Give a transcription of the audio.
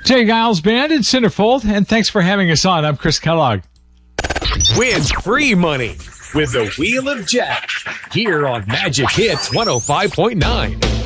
Jay Giles Band in Centerfold, and thanks for having us on. I'm Chris Kellogg. Win free money with the Wheel of Jack here on Magic Hits 105.9.